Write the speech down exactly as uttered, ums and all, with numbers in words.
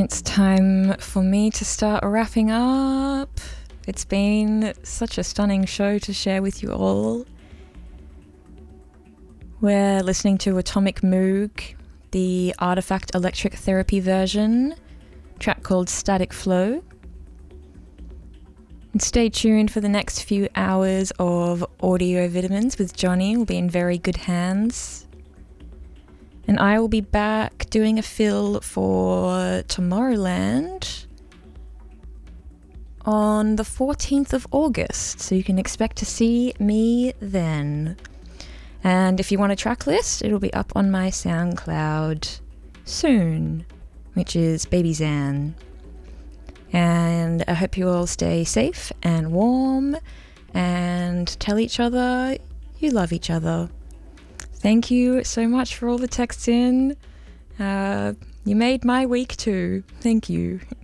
It's time for me to start wrapping up. It's been such a stunning show to share with you all. We're listening to Atomic Moog, the Artifact Electric Therapy version, track called Static Flow. And stay tuned for the next few hours of Audio Vitamins with Johnny. We'll be in very good hands. And I will be back doing a fill for Tomorrowland on the fourteenth of August, so you can expect to see me then. And if you want a track list, it'll be up on my SoundCloud soon, which is Baby Zan. And I hope you all stay safe and warm and tell each other you love each other. Thank you so much for all the texts in. Uh, you made my week too. Thank you.